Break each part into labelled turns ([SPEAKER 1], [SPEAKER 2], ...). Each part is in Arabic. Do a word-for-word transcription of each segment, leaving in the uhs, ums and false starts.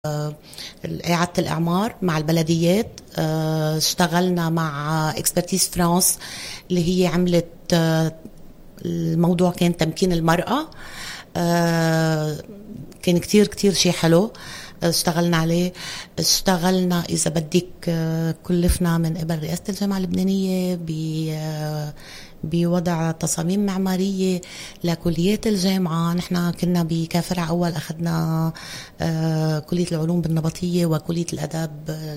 [SPEAKER 1] إعادة الإعمار مع البلديات. اشتغلنا مع اكسبرتيز فرانس اللي هي عملت الموضوع كان تمكين المرأة. كان كتير كتير شيء حلو اشتغلنا عليه. اشتغلنا إذا بدك كلفنا من قبل رئاسة الجامعة اللبنانية ب بوضع تصاميم معمارية لكليات الجامعة. نحن كنا بكافرع أول أخذنا آه كلية العلوم بالنبطية وكلية الأداب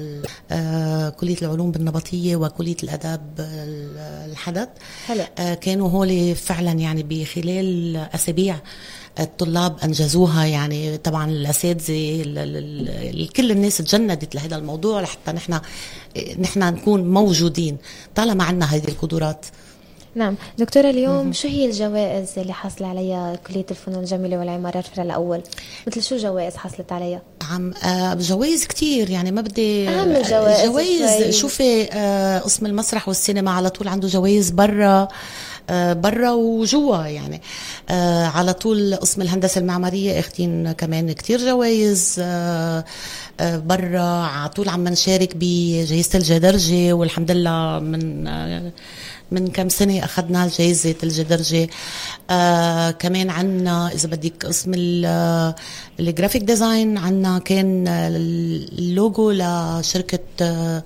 [SPEAKER 1] آه كلية العلوم بالنبطية وكلية الأداب الحدث. آه كانوا هولي فعلا يعني بخلال أسابيع الطلاب أنجزوها. يعني طبعا الأساتذة كل الناس تجندت لهذا الموضوع لحتى نحن نحن نكون موجودين طالما عنا هذه القدرات.
[SPEAKER 2] نعم دكتورة، اليوم شو هي الجوائز اللي حصل عليها كلية الفنون الجميلة والعمارة الفرع الأول؟ مثل شو جوائز حصلت عليها؟
[SPEAKER 1] عم آه جوائز كتير، يعني ما بدي
[SPEAKER 2] أهم الجوائز.
[SPEAKER 1] جوائز شوفي آه قسم المسرح والسينما على طول عنده جوائز برا آه برا وجوا. يعني آه على طول قسم الهندسة المعمارية اخدين كمان كتير جوائز آه آه برا. على طول عم نشارك بجائزة الجدرجة، والحمد لله من آه من كم سنة أخذنا جائزة الجدرجة. آه كمان عنا إذا بدك قسم الجرافيك ديزاين، عنا كان اللوجو لشركة آه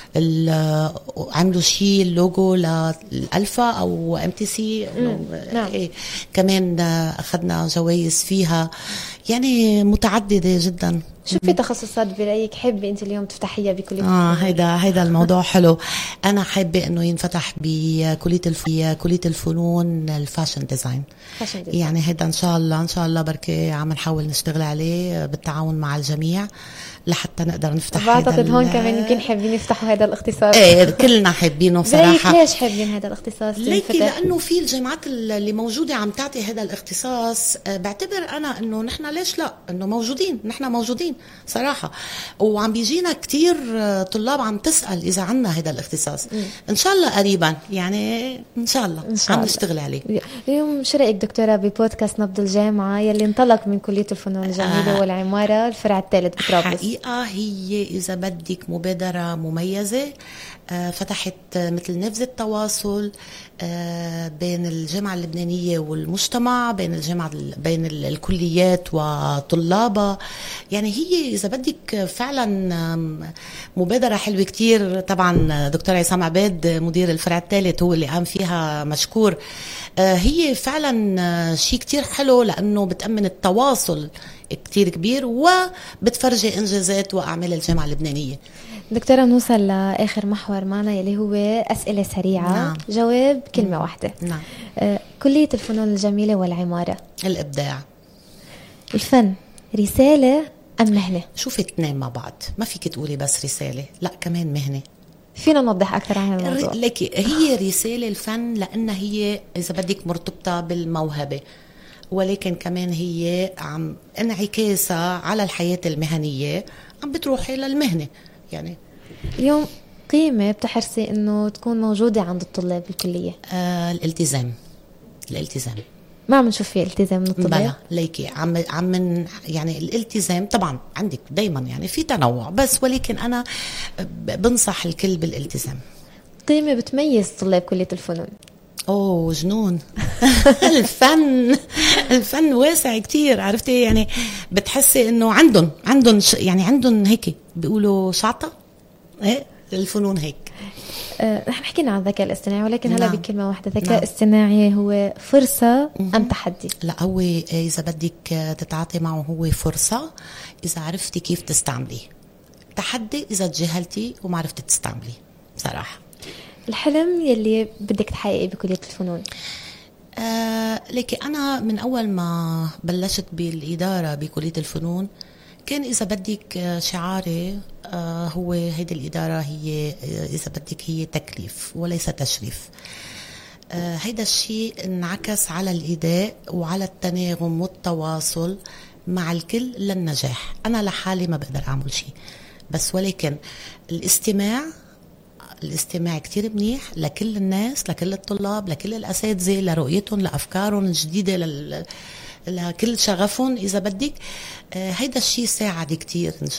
[SPEAKER 1] عملوا شيء اللوجو للألفا أو ام تي سي.
[SPEAKER 2] نعم.
[SPEAKER 1] إيه كمان أخذنا جوائز فيها، يعني متعددة جدا.
[SPEAKER 2] شو في تخصصات برأيك حابة أنت اليوم تفتحيها بكلية
[SPEAKER 1] آه هيدا هيدا الموضوع حلو. أنا حابة إنه ينفتح بكلية الف... كلية الفنون الفاشن ديزاين. يعني هيدا إن شاء الله إن شاء الله بركي عم نحاول نشتغل عليه بالتعاون مع الجميع لحتى نقدر نفتح.
[SPEAKER 2] بعتقد هون كمان يمكن حابين يفتحوا هذا الاختصاص.
[SPEAKER 1] ايه كلنا حابينه صراحه.
[SPEAKER 2] ليش حابين هذا الاختصاص؟
[SPEAKER 1] ليكي لانه في الجامعات اللي موجوده عم تعطي هذا الاختصاص. بعتبر انا انه نحن ليش لا، انه موجودين، نحن موجودين صراحه، وعم بيجينا كتير طلاب عم تسال اذا عنا هذا الاختصاص. م. ان شاء الله قريبا، يعني ان شاء الله إن شاء عم الله. نشتغل عليه.
[SPEAKER 2] اليوم شو رايك دكتوره ببودكاست نبض الجامعه يلي انطلق من كليه الفنون الجميله آه. والعماره الفرع الثالث بطرابلس؟
[SPEAKER 1] هي إذا بدك مبادرة مميزة فتحت مثل نفذ التواصل بين الجامعة اللبنانية والمجتمع، بين الجامعة بين الكليات وطلابها. يعني هي إذا بدك فعلا مبادرة حلوة كتير. طبعا دكتور عصام عباد مدير الفرع الثالث هو اللي قام فيها، مشكور. هي فعلا شيء كتير حلو لأنه بتأمن التواصل كتير كبير وبتفرجي إنجازات وأعمال الجامعة اللبنانية.
[SPEAKER 2] دكتورة، نوصل لآخر محور معنا يلي هو أسئلة سريعة. نعم. جواب كلمة
[SPEAKER 1] مم.
[SPEAKER 2] واحدة.
[SPEAKER 1] نعم.
[SPEAKER 2] آه كلية الفنون الجميلة والعمارة.
[SPEAKER 1] الإبداع.
[SPEAKER 2] الفن رسالة أم مهنة؟
[SPEAKER 1] شوفي اثنين مع بعض، ما فيك تقولي بس رسالة، لا كمان مهنة.
[SPEAKER 2] فينا نوضح أكثر عن الموضوع؟
[SPEAKER 1] لكي هي رسالة الفن لأنها هي إذا بدك مرتبطة بالموهبة، ولكن كمان هي عم انعكاسها على الحياة المهنية، عم بتروحي للمهنة. يعني
[SPEAKER 2] اليوم قيمة بتحرصي إنه تكون موجودة عند الطلاب بالكلية؟
[SPEAKER 1] آه الالتزام. الالتزام
[SPEAKER 2] ما عم نشوف فيه التزام من الطلاب.
[SPEAKER 1] بلا ليكي عم عم يعني الالتزام طبعا عندك دايما، يعني في تنوع بس، ولكن أنا بنصح الكل بالالتزام.
[SPEAKER 2] قيمة بتميز طلاب كلية الفنون؟
[SPEAKER 1] اوه جنون. الفن الفن واسع كتير، عرفتي؟ يعني بتحسي انه عندهم عندهم يعني عندهم هيك بيقولوا شعطة ايه الفنون هيك.
[SPEAKER 2] أه نحن حكينا عن الذكاء الاصطناعي، ولكن هلا نعم. بكلمة واحدة، الذكاء نعم. الاصطناعي هو فرصة ام تحدي؟
[SPEAKER 1] لا هو اذا بدك تتعاطي معه هو فرصة اذا عرفتي كيف تستعمليه، تحدي اذا تجاهلتي وما عرفتي تستعمليه صراحة.
[SPEAKER 2] الحلم يلي بدك تحققيه بكلية الفنون؟
[SPEAKER 1] آه لكن أنا من أول ما بلشت بالإدارة بكلية الفنون كان إذا بدك شعاري آه هو هيدي الإدارة هي إذا بدك هي تكليف وليس تشريف. آه هيدا الشيء انعكس على الإداء وعلى التناغم والتواصل مع الكل للنجاح. أنا لحالي ما بقدر أعمل شيء بس، ولكن الاستماع الاستماع كتير منيح لكل الناس، لكل الطلاب، لكل الأساتذة، لرؤيتهم، لأفكارهم الجديدة، لل... لكل شغفهم إذا بدك. هيدا الشيء ساعد كتير إن شاء